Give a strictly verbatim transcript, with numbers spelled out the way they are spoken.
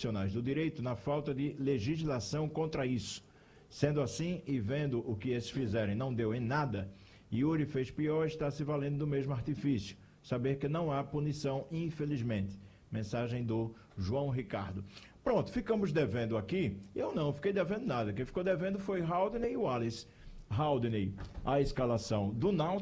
profissionais do direito na falta de legislação contra isso. Sendo assim, e vendo o que esses fizerem não deu em nada, Yuri fez pior, está se valendo do mesmo artifício. Saber que não há punição, infelizmente. Mensagem do João Ricardo. Pronto, ficamos devendo aqui. Eu não, fiquei devendo nada. Quem ficou devendo foi Haldney e Wallace. Haldney, a escalação do Náutico.